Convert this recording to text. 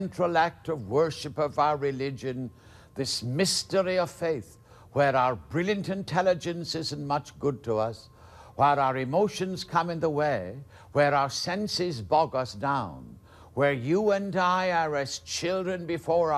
central act of worship of our religion, this mystery of faith, where our brilliant intelligence isn't much good to us, where our emotions come in the way, where our senses bog us down, where you and I are as children before